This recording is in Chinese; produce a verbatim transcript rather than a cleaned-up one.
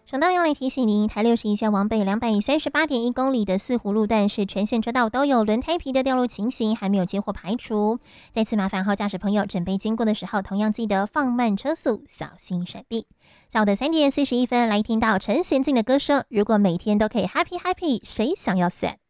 省道用来提醒您，台六十一线往北两百三十八点一公里的四湖路段是全线车道都有轮胎皮的掉落情形，还没有接获排除。再次麻烦好驾驶朋友准备经过的时候，同样记得放慢车速，小心闪避。下午的三点四十一分，来听到陈娴静的歌声。如果每天都可以 happy happy， 谁想要 sad？